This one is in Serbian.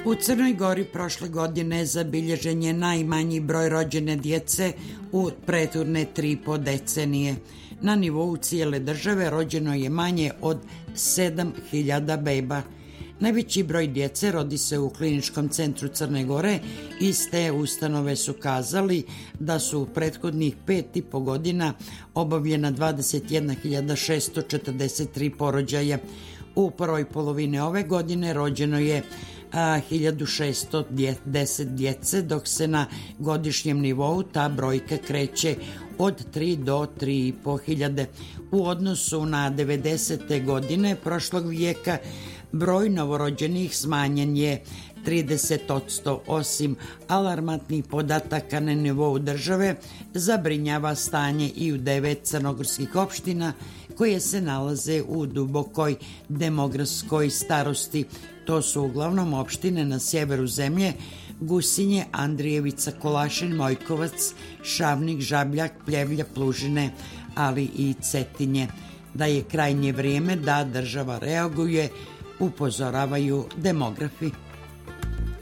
U Crnoj Gori prošle godine zabilježen je najmanji broj rođene djece u prethodne 3,5 decenije. Na nivou cijele države rođeno je manje od 7.000 beba. Najveći broj djece rodi se u Kliničkom centru Crne Gore. Iz te ustanove su kazali da su u prethodnih 5,5 godina obavljena 21.643 porođaja. U prvoj polovini ove godine rođeno je 1610 djece, dok se na godišnjem nivou ta brojka kreće od 3 do 3,5 hiljade. U odnosu na 90. godine prošlog vijeka broj novorođenih smanjen je 30%. Osim alarmantnih podataka na nivou države, zabrinjava stanje i u 9 crnogorskih opština koje se nalaze u dubokoj demografskoj starosti. To su uglavnom opštine na sjeveru zemlje: Gusinje, Andrijevica, Kolašin, Mojkovac, Šavnik, Žabljak, Pljevlja, Plužine, ali i Cetinje. Da je krajnje vrijeme da država reaguje, upozoravaju demografi.